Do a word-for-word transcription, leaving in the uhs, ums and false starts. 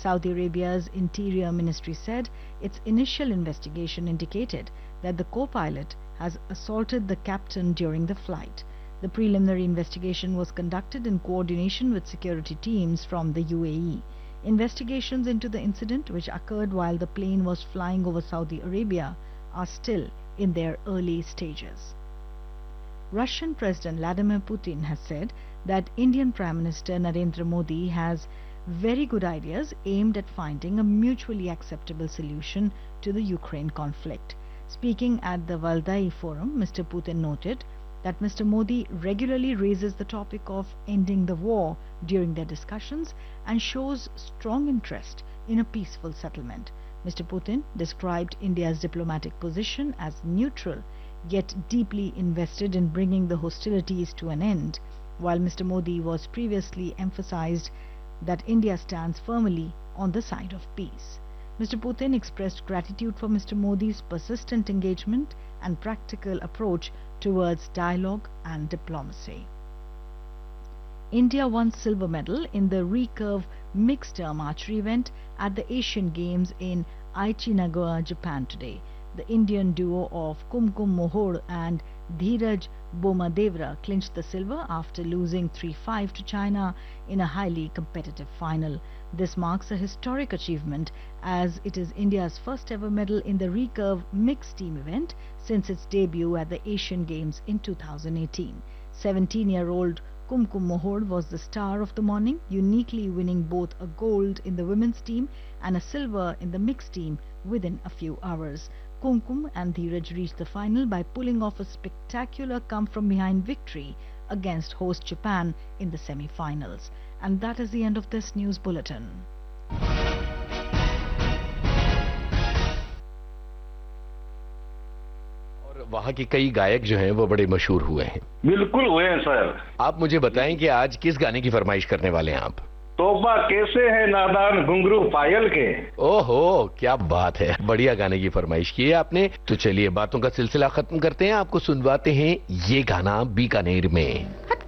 Saudi Arabia's Interior Ministry said its initial investigation indicated that the co-pilot has assaulted the captain during the flight. The preliminary investigation was conducted in coordination with security teams from the U A E. Investigations into the incident, which occurred while the plane was flying over Saudi Arabia, are still in their early stages. Russian President Vladimir Putin has said that Indian Prime Minister Narendra Modi has very good ideas aimed at finding a mutually acceptable solution to the Ukraine conflict. Speaking at the Valdai Forum, Mister Putin noted that Mister Modi regularly raises the topic of ending the war during their discussions and shows strong interest in a peaceful settlement. Mister Putin described India's diplomatic position as neutral, yet deeply invested in bringing the hostilities to an end, while Mister Modi was previously emphasized that India stands firmly on the side of peace. Mister Putin expressed gratitude for Mister Modi's persistent engagement and practical approach towards dialogue and diplomacy. India won silver medal in the recurve mixed term archery event at the Asian Games in Aichi, Nagoya, Japan today. The Indian duo of Kumkum Mohor and Dheeraj Bomadevra clinched the silver after losing three five to China in a highly competitive final. This marks a historic achievement as it is India's first ever medal in the recurve mixed team event since its debut at the Asian Games in two thousand eighteen. seventeen-year-old Kumkum Mohor was the star of the morning, uniquely winning both a gold in the women's team and a silver in the mixed team within a few hours. Kumkum and Dheeraj reached the final by pulling off a spectacular come-from-behind victory against host Japan in the semi-finals. And that is the end of this news bulletin. और वहाँ के कई गायक जो हैं वो बड़े मशहूर हुए हैं। बिल्कुल हुए हैं सर। आप मुझे बताएं कि आज किस गाने की फरमाइश करने वाले हैं आप? तोबा कैसे है नादान घुंघरू पायल के। ओहो, क्या बात है, बढ़िया गाने की फरमाइश की है आपने। तो चलिए बातों का सिलसिला खत्म करते हैं, आपको सुनवाते हैं ये गाना बीकानेर में।